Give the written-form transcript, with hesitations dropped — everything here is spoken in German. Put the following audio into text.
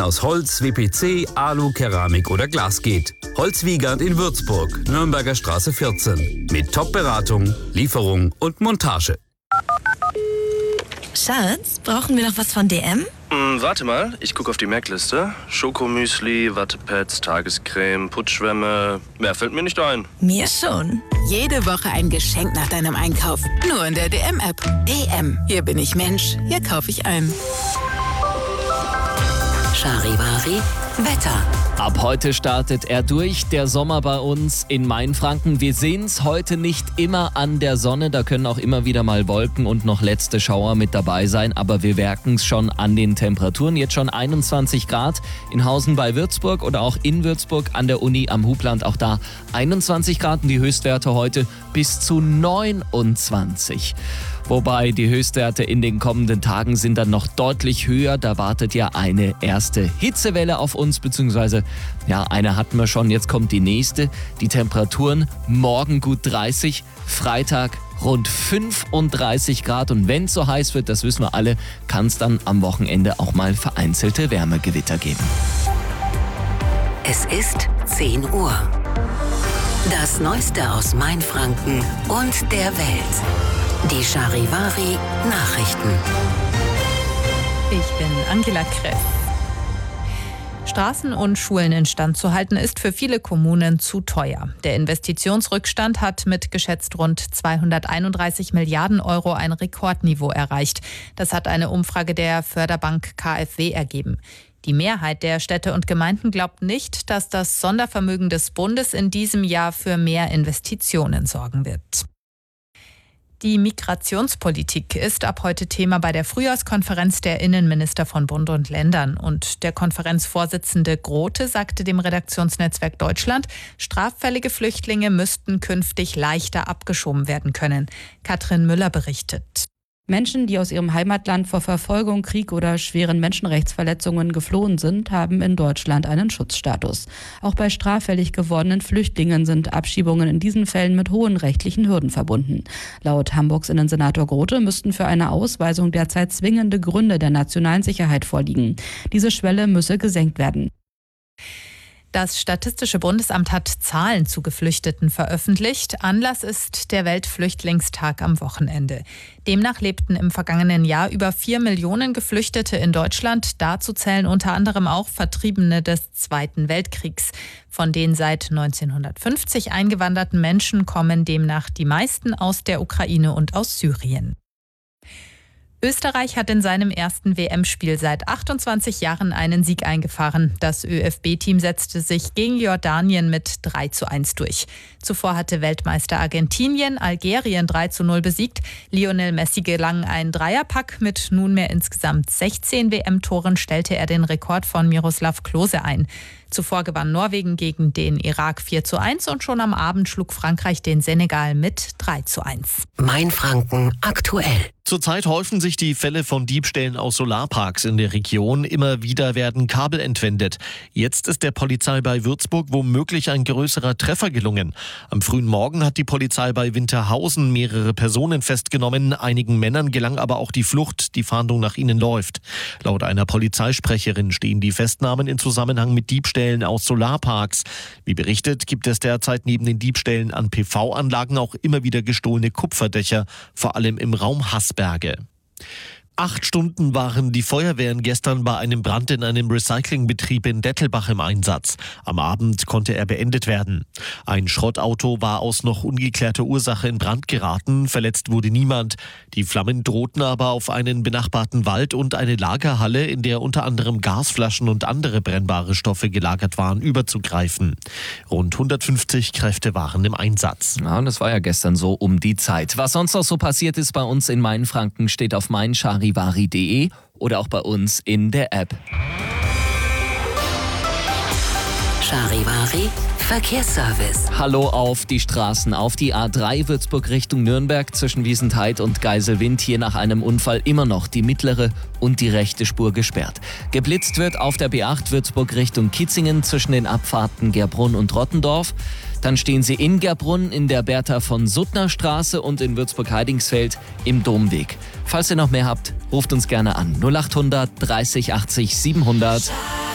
aus Holz, WPC, Alu, Keramik oder Glas geht. Holzwiegand in Würzburg, Nürnberger Straße 14. Mit Top-Beratung, Lieferung und Montage. Schatz, brauchen wir noch was von DM? Warte mal, ich gucke auf die Merkliste. Schokomüsli, Wattepads, Tagescreme, Putzschwämme. Mehr fällt mir nicht ein. Mir schon. Jede Woche ein Geschenk nach deinem Einkauf. Nur in der DM-App. DM. Hier bin ich Mensch. Hier kaufe ich ein. Charivari Wetter. Ab heute startet er durch, der Sommer bei uns in Mainfranken. Wir sehen es heute nicht immer an der Sonne, da können auch immer wieder mal Wolken und noch letzte Schauer mit dabei sein, aber wir merken es schon an den Temperaturen. Jetzt schon 21 Grad in Hausen bei Würzburg oder auch in Würzburg an der Uni am Hubland, auch da 21 Grad und die Höchstwerte heute bis zu 29. Wobei die Höchstwerte in den kommenden Tagen sind dann noch deutlich höher. Da wartet ja eine erste Hitzewelle auf uns, beziehungsweise eine hatten wir schon, jetzt kommt die nächste. Die Temperaturen morgen gut 30, Freitag rund 35 Grad. Und wenn es so heiß wird, das wissen wir alle, kann es dann am Wochenende auch mal vereinzelte Wärmegewitter geben. Es ist 10 Uhr. Das Neueste aus Mainfranken und der Welt. Die Charivari Nachrichten. Ich bin Angela Kress. Straßen und Schulen instand zu halten, ist für viele Kommunen zu teuer. Der Investitionsrückstand hat mit geschätzt rund 231 Milliarden Euro ein Rekordniveau erreicht. Das hat eine Umfrage der Förderbank KfW ergeben. Die Mehrheit der Städte und Gemeinden glaubt nicht, dass das Sondervermögen des Bundes in diesem Jahr für mehr Investitionen sorgen wird. Die Migrationspolitik ist ab heute Thema bei der Frühjahrskonferenz der Innenminister von Bund und Ländern. Und der Konferenzvorsitzende Grote sagte dem Redaktionsnetzwerk Deutschland, straffällige Flüchtlinge müssten künftig leichter abgeschoben werden können. Katrin Müller berichtet. Menschen, die aus ihrem Heimatland vor Verfolgung, Krieg oder schweren Menschenrechtsverletzungen geflohen sind, haben in Deutschland einen Schutzstatus. Auch bei straffällig gewordenen Flüchtlingen sind Abschiebungen in diesen Fällen mit hohen rechtlichen Hürden verbunden. Laut Hamburgs Innensenator Grote müssten für eine Ausweisung derzeit zwingende Gründe der nationalen Sicherheit vorliegen. Diese Schwelle müsse gesenkt werden. Das Statistische Bundesamt hat Zahlen zu Geflüchteten veröffentlicht. Anlass ist der Weltflüchtlingstag am Wochenende. Demnach lebten im vergangenen Jahr über 4 Millionen Geflüchtete in Deutschland. Dazu zählen unter anderem auch Vertriebene des Zweiten Weltkriegs. Von den seit 1950 eingewanderten Menschen kommen demnach die meisten aus der Ukraine und aus Syrien. Österreich hat in seinem ersten WM-Spiel seit 28 Jahren einen Sieg eingefahren. Das ÖFB-Team setzte sich gegen Jordanien mit 3:1 durch. Zuvor hatte Weltmeister Argentinien Algerien 3:0 besiegt. Lionel Messi gelang ein Dreierpack. Mit nunmehr insgesamt 16 WM-Toren stellte er den Rekord von Miroslav Klose ein. Zuvor gewann Norwegen gegen den Irak 4:1 und schon am Abend schlug Frankreich den Senegal mit 3:1. Mainfranken aktuell. Zurzeit häufen sich die Fälle von Diebstählen aus Solarparks in der Region. Immer wieder werden Kabel entwendet. Jetzt ist der Polizei bei Würzburg womöglich ein größerer Treffer gelungen. Am frühen Morgen hat die Polizei bei Winterhausen mehrere Personen festgenommen. Einigen Männern gelang aber auch die Flucht. Die Fahndung nach ihnen läuft. Laut einer Polizeisprecherin stehen die Festnahmen in Zusammenhang mit Diebstählen aus Solarparks. Wie berichtet, gibt es derzeit neben den Diebstählen an PV-Anlagen auch immer wieder gestohlene Kupferdächer, vor allem im Raum Haßberge. 8 Stunden waren die Feuerwehren gestern bei einem Brand in einem Recyclingbetrieb in Dettelbach im Einsatz. Am Abend konnte er beendet werden. Ein Schrottauto war aus noch ungeklärter Ursache in Brand geraten. Verletzt wurde niemand. Die Flammen drohten aber auf einen benachbarten Wald und eine Lagerhalle, in der unter anderem Gasflaschen und andere brennbare Stoffe gelagert waren, überzugreifen. Rund 150 Kräfte waren im Einsatz. Ja, das war ja gestern so um die Zeit. Was sonst noch so passiert ist bei uns in Mainfranken, steht auf meincharivari.de oder auch bei uns in der App. Charivari Verkehrsservice. Hallo auf die Straßen. Auf die A3 Würzburg Richtung Nürnberg zwischen Wiesentheid und Geiselwind. Hier nach einem Unfall immer noch die mittlere und die rechte Spur gesperrt. Geblitzt wird auf der B8 Würzburg Richtung Kitzingen zwischen den Abfahrten Gerbrunn und Rottendorf. Dann stehen Sie in Gerbrunn in der Bertha von Suttner Straße und in Würzburg-Heidingsfeld im Domweg. Falls ihr noch mehr habt, ruft uns gerne an. 0800 30 80 700.